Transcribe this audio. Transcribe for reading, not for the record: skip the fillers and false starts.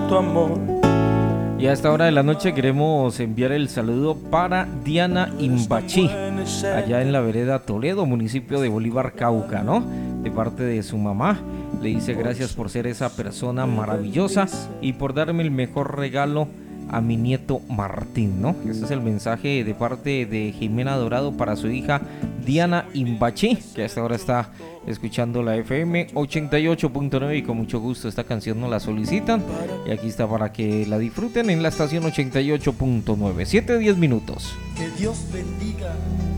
tu amor. Y a esta hora de la noche queremos enviar el saludo para Diana Imbachi, allá en la vereda Toledo, municipio de Bolívar, Cauca, ¿no? De parte de su mamá. Le dice gracias por ser esa persona maravillosa y por darme el mejor regalo a mi nieto Martín, ¿no? Ese es el mensaje de parte de Jimena Dorado para su hija Diana Imbachi, que hasta ahora está escuchando la FM 88.9 y con mucho gusto esta canción nos la solicitan y aquí está para que la disfruten en la estación 88.9. 7:10 minutos. Que Dios bendiga